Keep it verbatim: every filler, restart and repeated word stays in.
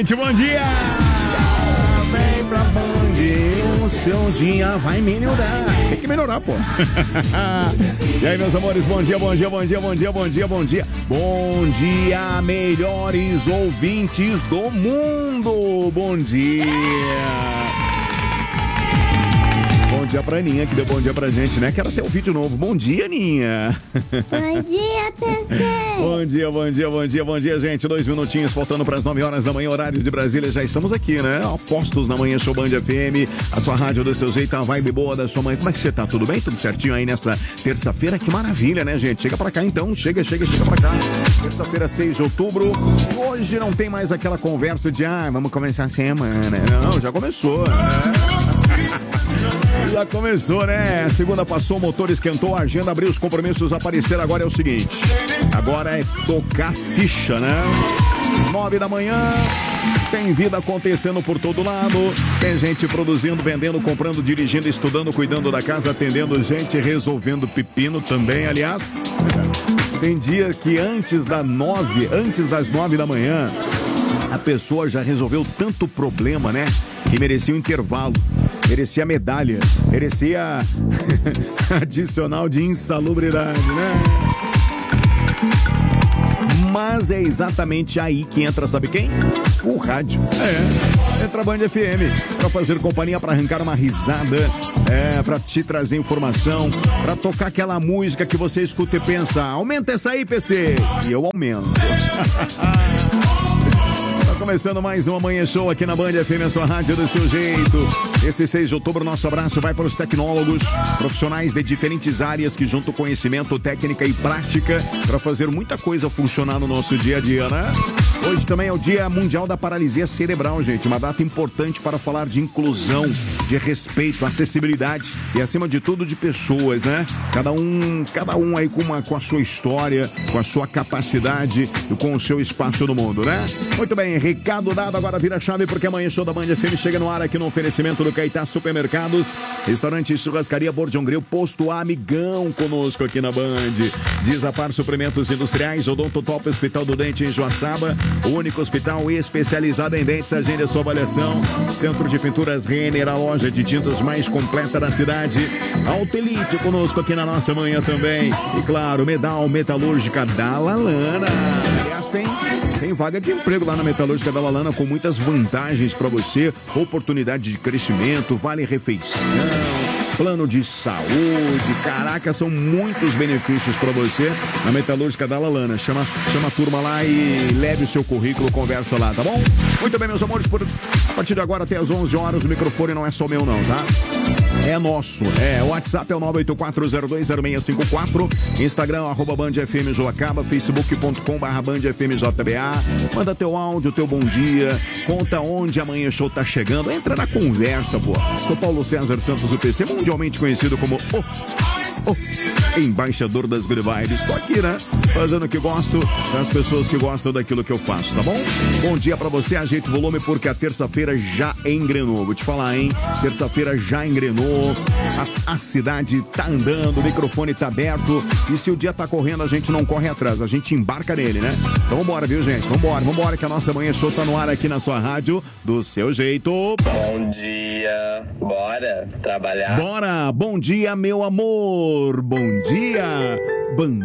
gente, bom dia! Vem pra Band, o seu dia vai melhorar. Tem que melhorar, pô. E aí, meus amores, bom dia, bom dia, bom dia, bom dia, bom dia, bom dia. Bom dia, melhores ouvintes do mundo. Bom dia. Bom dia pra Aninha, que deu bom dia pra gente, né? Quero até um vídeo novo. Bom dia, Aninha. Bom dia, Pepe. Bom dia, bom dia, bom dia, bom dia, gente. Dois minutinhos faltando para as nove horas da manhã, horário de Brasília. Já estamos aqui, né? Apostos na manhã, Show Band F M. A sua rádio do seu jeito, a vibe boa da sua mãe. Como é que você tá? Tudo bem? Tudo certinho aí nessa terça-feira? Que maravilha, né, gente? Chega pra cá, então. Chega, chega, chega pra cá. Terça-feira, seis de outubro. Hoje não tem mais aquela conversa de, ah, vamos começar a semana. Não, já começou, né? Já começou, né? A segunda passou, o motor esquentou, a agenda abriu, os compromissos apareceram. Agora é o seguinte, agora é tocar ficha, né? Nove da manhã, tem vida acontecendo por todo lado, tem gente produzindo, vendendo, comprando, dirigindo, estudando, cuidando da casa, atendendo gente, resolvendo pepino também, aliás. Tem dia que antes das nove, antes das nove da manhã, a pessoa já resolveu tanto problema, né? Que merecia um intervalo, merecia medalha, merecia adicional de insalubridade, né? Mas é exatamente aí que entra, sabe quem? O rádio. É, entra a Band F M para fazer companhia, para arrancar uma risada, é, para te trazer informação, para tocar aquela música que você escuta e pensa, aumenta essa aí, P C. E eu aumento. Começando mais uma Manhã Show aqui na Band F M, a sua rádio do seu jeito. Esse seis de outubro, nosso abraço vai para os tecnólogos, profissionais de diferentes áreas que juntam conhecimento, técnica e prática para fazer muita coisa funcionar no nosso dia a dia, né? Hoje também é o Dia Mundial da Paralisia Cerebral, gente. Uma data importante para falar de inclusão, de respeito, acessibilidade e, acima de tudo, de pessoas, né? Cada um, cada um aí com, uma, com a sua história, com a sua capacidade e com o seu espaço no mundo, né? Muito bem, recado dado, agora vira a chave porque amanhã Show da Band F M chega no ar aqui no oferecimento do Caetá Supermercados, Restaurante Churrascaria Bordião Grill, Posto Amigão conosco aqui na Band. Desapar Suprimentos Industriais, Odonto Top Hospital do Dente em Joaçaba, o único hospital especializado em dentes. Agende a sua avaliação. Centro de Pinturas Renner, a loja de tintas mais completa da cidade. Autelite conosco aqui na nossa manhã também. E claro, Medal Metalúrgica da Lalana. Aliás, tem, tem vaga de emprego lá na Metalúrgica da Lalana com muitas vantagens para você. Oportunidade de crescimento, vale refeição, plano de saúde, caraca, são muitos benefícios para você na Metalúrgica da Lalana. Chama, chama a turma lá e leve o seu currículo, conversa lá, tá bom? Muito bem, meus amores, por, a partir de agora até às onze horas, o microfone não é só meu não, tá? É nosso, é, o WhatsApp é o nove oito quatro zero dois zero seis cinco quatro, Instagram, arroba Band F M Joacaba, facebook ponto com barra Band F M J B A, manda teu áudio, teu bom dia, conta onde amanhã show tá chegando, entra na conversa, pô. Sou Paulo César Santos, o P C, mundialmente conhecido como o... Oh, embaixador das Good Vibes. Estou aqui, né? Fazendo o que gosto das pessoas que gostam daquilo que eu faço, tá bom? Bom dia pra você, ajeita o volume porque a terça-feira já engrenou. Vou te falar, hein? Terça-feira já engrenou. A, a cidade tá andando, o microfone tá aberto. E se o dia tá correndo, a gente não corre atrás, a gente embarca nele, né? Então vambora, viu, gente? Vambora, vambora que a nossa Manhã Show tá no ar aqui na sua rádio, do seu jeito. Bom dia, bora trabalhar? Bora, bom dia, meu amor. Bom dia, bom